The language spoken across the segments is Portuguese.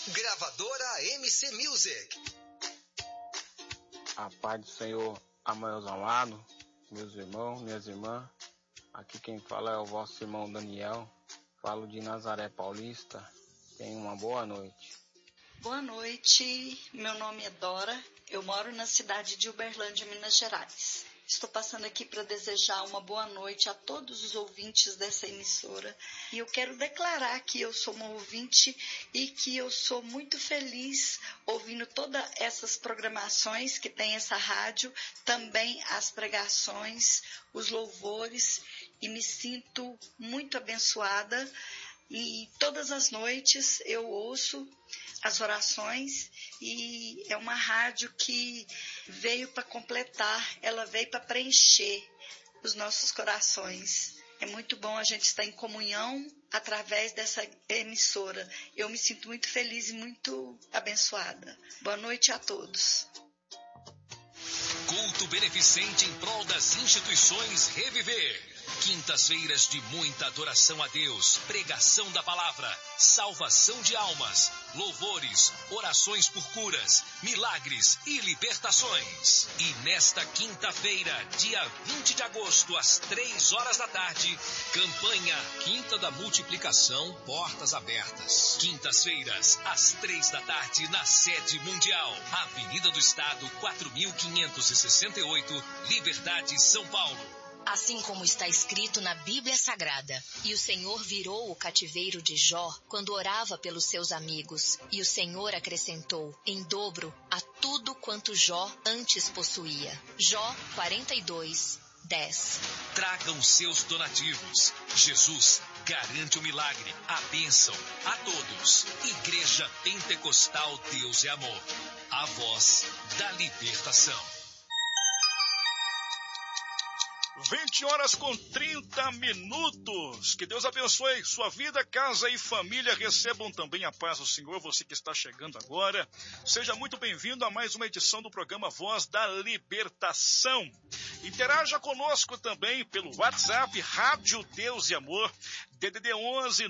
Gravadora MC Music. A paz do Senhor, meus amados, meus irmãos, minhas irmãs. Aqui quem fala é o vosso irmão Daniel. Falo de Nazaré Paulista. Tenha uma boa noite. Boa noite, meu nome é Dora. Eu moro na cidade de Uberlândia, Minas Gerais. Estou passando aqui para desejar uma boa noite a todos os ouvintes dessa emissora. E eu quero declarar que eu sou uma ouvinte e que eu sou muito feliz ouvindo todas essas programações que tem essa rádio, também as pregações, os louvores, e me sinto muito abençoada. E todas as noites eu ouço as orações e é uma rádio que veio para completar, ela veio para preencher os nossos corações. É muito bom a gente estar em comunhão através dessa emissora. Eu me sinto muito feliz e muito abençoada. Boa noite a todos. Culto beneficente em prol das instituições Reviver. Quintas-feiras de muita adoração a Deus, pregação da palavra, salvação de almas, louvores, orações por curas, milagres e libertações. E nesta quinta-feira, dia 20 de agosto, às 3 horas da tarde, campanha Quinta da Multiplicação, Portas Abertas. Quintas-feiras, às 3 da tarde, na sede mundial, Avenida do Estado, 4568, Liberdade, São Paulo. Assim como está escrito na Bíblia Sagrada, e o Senhor virou o cativeiro de Jó quando orava pelos seus amigos, e o Senhor acrescentou em dobro a tudo quanto Jó antes possuía. Jó 42:10. Tragam seus donativos. Jesus garante o milagre, a bênção a todos. Igreja Pentecostal Deus é Amor. A voz da libertação. 20h30. Que Deus abençoe sua vida, casa e família. Recebam também a paz do Senhor. Você que está chegando agora, seja muito bem-vindo a mais uma edição do programa Voz da Libertação. Interaja conosco também pelo WhatsApp, Rádio Deus e Amor, DDD 11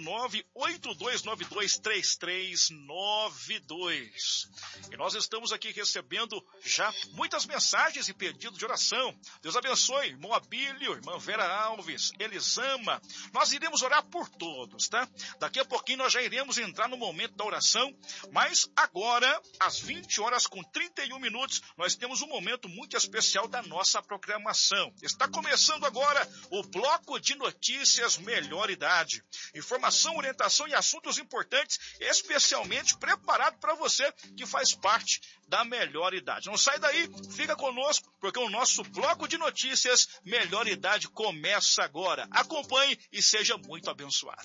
982923392. E nós estamos aqui recebendo já muitas mensagens e pedidos de oração. Deus abençoe, irmão Abílio, irmã Vera Alves, Elisama. Nós iremos orar por todos, tá? Daqui a pouquinho nós já iremos entrar no momento da oração, mas agora, às 20h31, nós temos um momento muito especial da nossa programação. Está começando agora o Bloco de Notícias Melhor Idade. Informação, orientação e assuntos importantes, especialmente preparado para você que faz parte da melhor idade. Não sai daí, fica conosco, porque o nosso Bloco de Notícias Melhor Idade começa agora. Acompanhe e seja muito abençoado.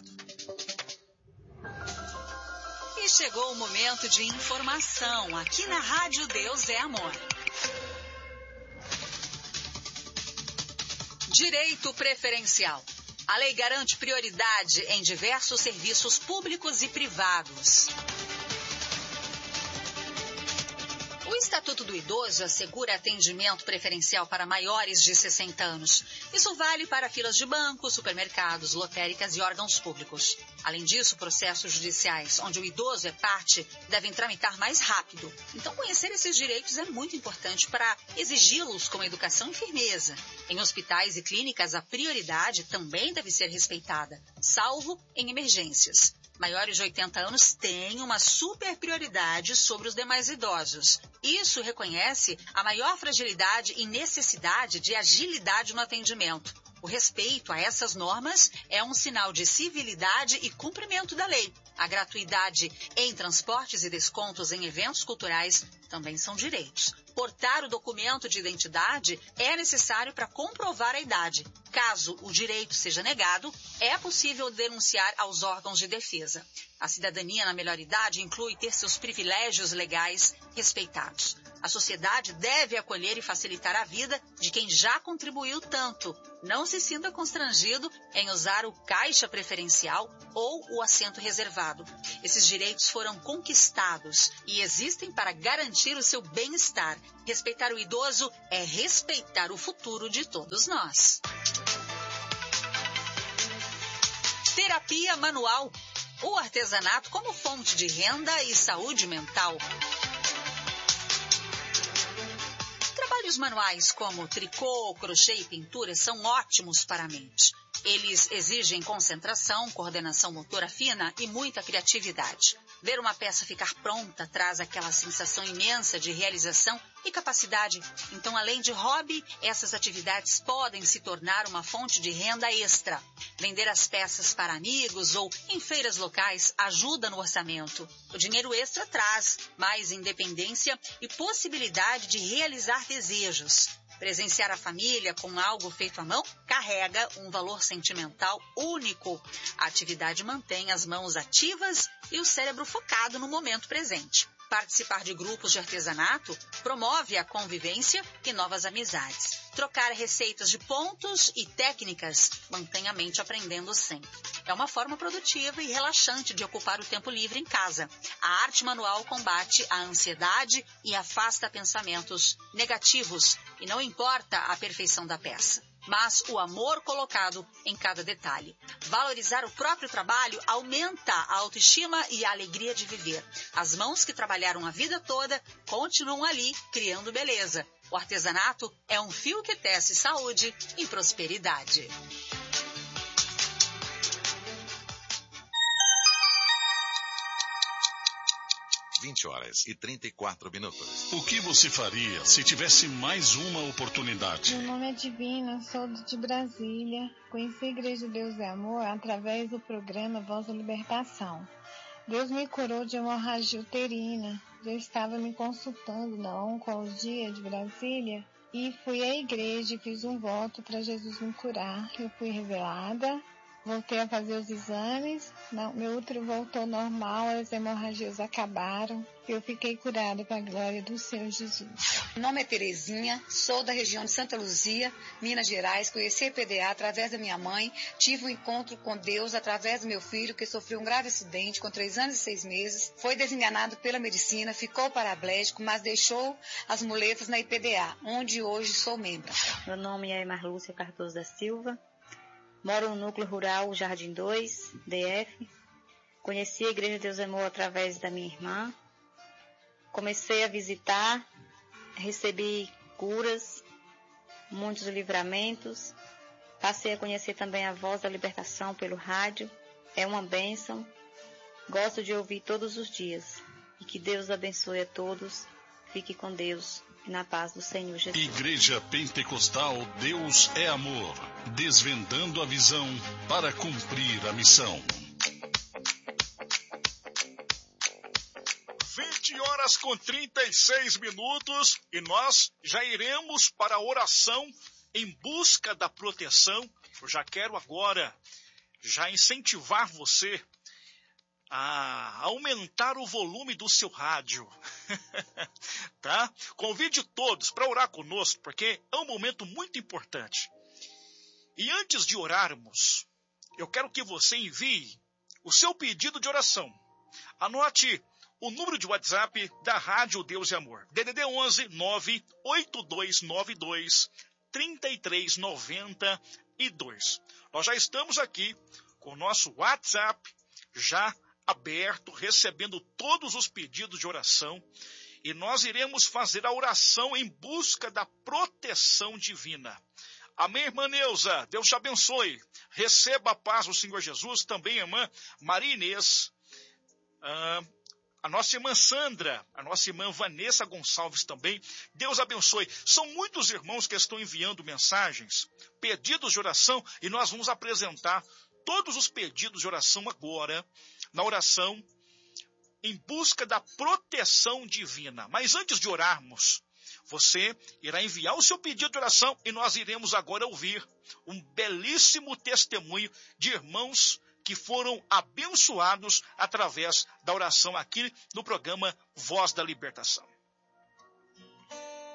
E chegou o momento de informação aqui na Rádio Deus é Amor. Direito preferencial. A lei garante prioridade em diversos serviços públicos e privados. O Estatuto do Idoso assegura atendimento preferencial para maiores de 60 anos. Isso vale para filas de bancos, supermercados, lotéricas e órgãos públicos. Além disso, processos judiciais onde o idoso é parte devem tramitar mais rápido. Então, conhecer esses direitos é muito importante para exigi-los com educação e firmeza. Em hospitais e clínicas, a prioridade também deve ser respeitada, salvo em emergências. Maiores de 80 anos têm uma super prioridade sobre os demais idosos. Isso reconhece a maior fragilidade e necessidade de agilidade no atendimento. O respeito a essas normas é um sinal de civilidade e cumprimento da lei. A gratuidade em transportes e descontos em eventos culturais também são direitos. Portar o documento de identidade é necessário para comprovar a idade. Caso o direito seja negado, é possível denunciar aos órgãos de defesa. A cidadania na melhor idade inclui ter seus privilégios legais respeitados. A sociedade deve acolher e facilitar a vida de quem já contribuiu tanto. Não se sinta constrangido em usar o caixa preferencial ou o assento reservado. Esses direitos foram conquistados e existem para garantir o seu bem-estar. Respeitar o idoso é respeitar o futuro de todos nós. Terapia manual. o artesanato como fonte de renda e saúde mental. Trabalhos manuais como tricô, crochê e pintura são ótimos para a mente. Eles exigem concentração, coordenação motora fina e muita criatividade. Ver uma peça ficar pronta traz aquela sensação imensa de realização e capacidade. Então, além de hobby, essas atividades podem se tornar uma fonte de renda extra. Vender as peças para amigos ou em feiras locais ajuda no orçamento. O dinheiro extra traz mais independência e possibilidade de realizar desejos. Presenciar a família com algo feito à mão carrega um valor sentimental único. A atividade mantém as mãos ativas e o cérebro focado no momento presente. Participar de grupos de artesanato promove a convivência e novas amizades. Trocar receitas de pontos e técnicas mantém a mente aprendendo sempre. É uma forma produtiva e relaxante de ocupar o tempo livre em casa. A arte manual combate a ansiedade e afasta pensamentos negativos. E não importa a perfeição da peça, mas o amor colocado em cada detalhe. Valorizar o próprio trabalho aumenta a autoestima e a alegria de viver. As mãos que trabalharam a vida toda continuam ali, criando beleza. O artesanato é um fio que tece saúde e prosperidade. (20h34). O que você faria se tivesse mais uma oportunidade? Meu nome é Divina, sou de Brasília. Conheci a Igreja de Deus e Amor através do programa Voz da Libertação. Deus me curou de hemorragia uterina. Eu estava me consultando na oncologia de Brasília e fui à igreja e fiz um voto para Jesus me curar. Eu fui revelada. Voltei a fazer os exames, meu útero voltou normal, as hemorragias acabaram. Eu fiquei curada com a glória do Senhor Jesus. Meu nome é Terezinha, sou da região de Santa Luzia, Minas Gerais. Conheci a EPDA através da minha mãe. Tive um encontro com Deus através do meu filho, que sofreu um grave acidente com 3 anos e 6 meses. Foi desenganado pela medicina, ficou paraplégico, mas deixou as muletas na EPDA, onde hoje sou membro. Meu nome é Marlúcia Cardoso da Silva. Moro no núcleo rural Jardim 2, DF. Conheci a Igreja de Deus e Amor através da minha irmã. Comecei a visitar, recebi curas, muitos livramentos. Passei a conhecer também a Voz da Libertação pelo rádio. É uma bênção. Gosto de ouvir todos os dias. E que Deus abençoe a todos. Fique com Deus. Na paz do Senhor Jesus. Igreja Pentecostal Deus é Amor, desvendando a visão para cumprir a missão. 20h36 e nós já iremos para a oração em busca da proteção. Eu já quero agora já incentivar você a aumentar o volume do seu rádio, tá? Convide todos para orar conosco, porque é um momento muito importante. E antes de orarmos, eu quero que você envie o seu pedido de oração. Anote o número de WhatsApp da Rádio Deus e Amor, DDD 11 98292 3392. Nós já estamos aqui com o nosso WhatsApp já aberto, recebendo todos os pedidos de oração, e nós iremos fazer a oração em busca da proteção divina. Amém, irmã Neuza? Deus te abençoe. Receba a paz do Senhor Jesus. Também, irmã Maria Inês, a nossa irmã Sandra, a nossa irmã Vanessa Gonçalves também. Deus abençoe. São muitos irmãos que estão enviando mensagens, pedidos de oração, e nós vamos apresentar todos os pedidos de oração agora, na oração em busca da proteção divina. Mas antes de orarmos, você irá enviar o seu pedido de oração e nós iremos agora ouvir um belíssimo testemunho de irmãos que foram abençoados através da oração aqui no programa Voz da Libertação.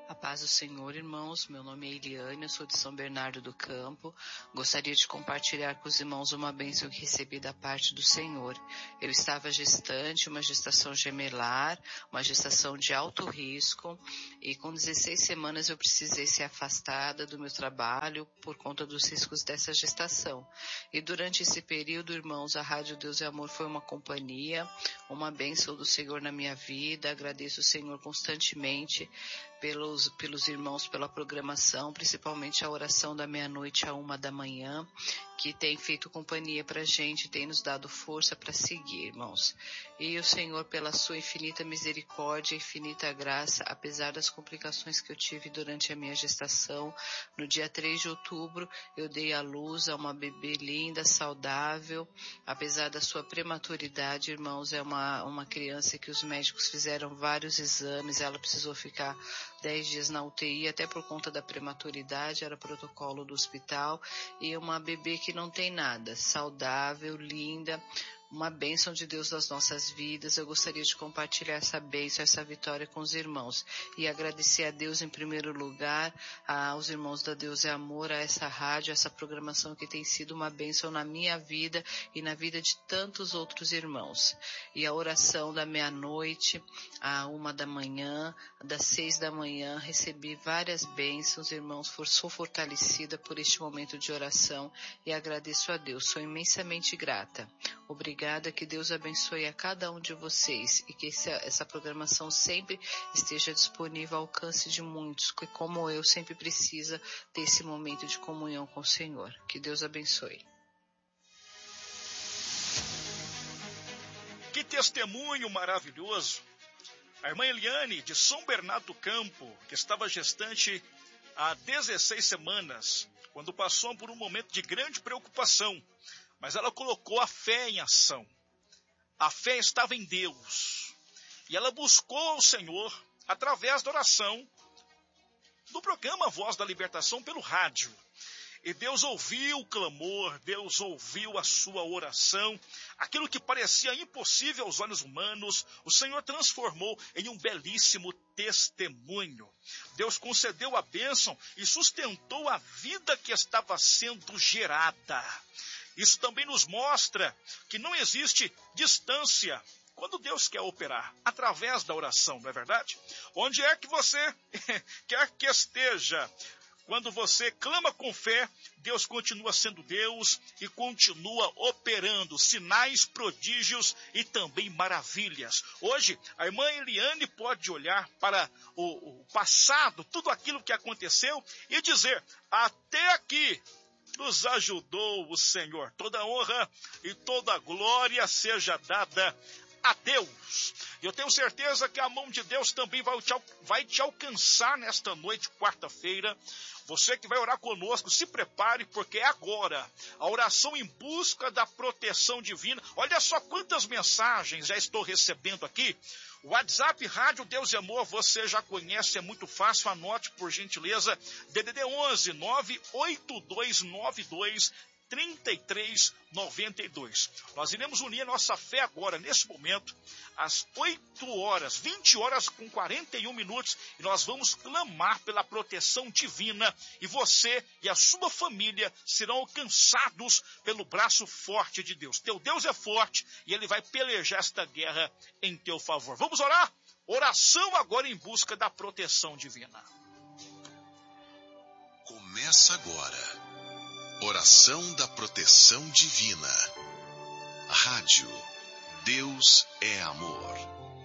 A paz do Senhor, irmãos. Meu nome é Eliane, eu sou de São Bernardo do Campo. Gostaria de compartilhar com os irmãos uma bênção que recebi da parte do Senhor. Eu estava gestante, uma gestação gemelar, uma gestação de alto risco, e com 16 semanas eu precisei ser afastada do meu trabalho por conta dos riscos dessa gestação. E durante esse período, irmãos, a Rádio Deus e Amor foi uma companhia, uma bênção do Senhor na minha vida. Agradeço o Senhor constantemente pelos irmãos, pela programação, principalmente a oração da meia-noite à 1h, que tem feito companhia para a gente, tem nos dado força para seguir, irmãos. E o Senhor, pela sua infinita misericórdia, infinita graça, apesar das complicações que eu tive durante a minha gestação, no dia 3 de outubro, eu dei à luz a uma bebê linda, saudável, apesar da sua prematuridade, irmãos, é uma criança que os médicos fizeram vários exames, ela precisou ficar 10 dias na UTI, até por conta da prematuridade, era protocolo do hospital, e uma bebê que não tem nada, saudável, linda, uma bênção de Deus nas nossas vidas. Eu gostaria de compartilhar essa bênção, essa vitória com os irmãos e agradecer a Deus em primeiro lugar, aos irmãos da Deus é Amor, a essa rádio, essa programação que tem sido uma bênção na minha vida e na vida de tantos outros irmãos. E a oração da meia-noite à 1h, das 6h, recebi várias bênçãos, irmãos, sou fortalecida por este momento de oração e agradeço a Deus, sou imensamente grata. Obrigada, que Deus abençoe a cada um de vocês e que essa programação sempre esteja disponível ao alcance de muitos, que como eu sempre precisa ter esse momento de comunhão com o Senhor. Que Deus abençoe. Que testemunho maravilhoso! A irmã Eliane, de São Bernardo do Campo, que estava gestante há 16 semanas, quando passou por um momento de grande preocupação, mas ela colocou a fé em ação. A fé estava em Deus. E ela buscou o Senhor através da oração do programa Voz da Libertação pelo rádio. E Deus ouviu o clamor, Deus ouviu a sua oração. Aquilo que parecia impossível aos olhos humanos, o Senhor transformou em um belíssimo testemunho. Deus concedeu a bênção e sustentou a vida que estava sendo gerada. Isso também nos mostra que não existe distância quando Deus quer operar, através da oração, não é verdade? Onde é que você quer que esteja, quando você clama com fé, Deus continua sendo Deus e continua operando sinais, prodígios e também maravilhas. Hoje, a irmã Eliane pode olhar para o passado, tudo aquilo que aconteceu e dizer, até aqui nos ajudou o Senhor. Toda honra e toda glória seja dada a Deus. Eu tenho certeza que a mão de Deus também vai te alcançar nesta noite, quarta-feira. Você que vai orar conosco, se prepare, porque é agora a oração em busca da proteção divina. Olha só quantas mensagens já estou recebendo aqui. O WhatsApp Rádio Deus e Amor, você já conhece, é muito fácil, anote por gentileza, DDD 11 98292 3392. Nós iremos unir nossa fé agora, nesse momento, às 20h20, e nós vamos clamar pela proteção divina, e você e a sua família serão alcançados pelo braço forte de Deus. Teu Deus é forte e Ele vai pelejar esta guerra em teu favor. Vamos orar? Oração agora em busca da proteção divina. Começa agora. Oração da proteção divina. Rádio Deus é Amor.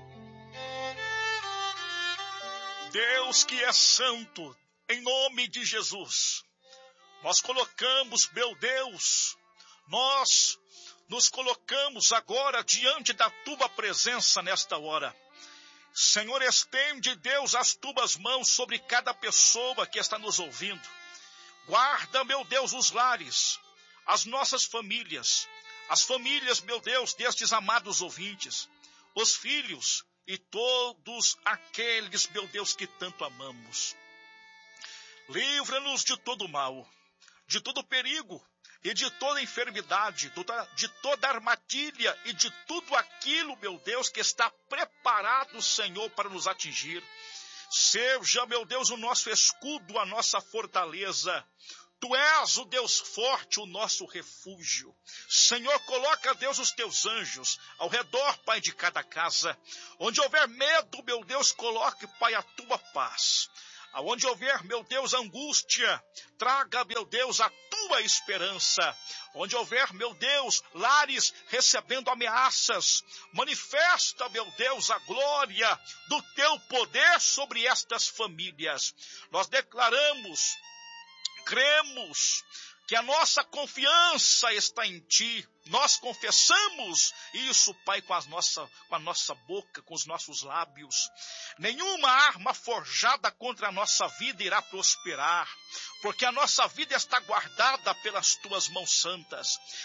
Deus que é santo, em nome de Jesus, nós colocamos, meu Deus, nós nos colocamos agora diante da tua presença nesta hora. Senhor, estende, Deus, as tuas mãos sobre cada pessoa que está nos ouvindo. Guarda, meu Deus, os lares, as nossas famílias, as famílias, meu Deus, destes amados ouvintes, os filhos e todos aqueles, meu Deus, que tanto amamos. Livra-nos de todo mal, de todo perigo e de toda enfermidade, de toda armadilha e de tudo aquilo, meu Deus, que está preparado, Senhor, para nos atingir. Seja, meu Deus, o nosso escudo, a nossa fortaleza. Tu és o Deus forte, o nosso refúgio. Senhor, coloca, Deus, os teus anjos ao redor, Pai, de cada casa. Onde houver medo, meu Deus, coloque, Pai, a tua paz. Aonde houver, meu Deus, angústia, traga, meu Deus, a tua esperança. Onde houver, meu Deus, lares recebendo ameaças, manifesta, meu Deus, a glória do teu poder sobre estas famílias. Nós declaramos, cremos que a nossa confiança está em ti. Nós confessamos isso, Pai, com a nossa boca, com os nossos lábios. Nenhuma arma forjada contra a nossa vida irá prosperar, porque a nossa vida está guardada pelas tuas mãos santas.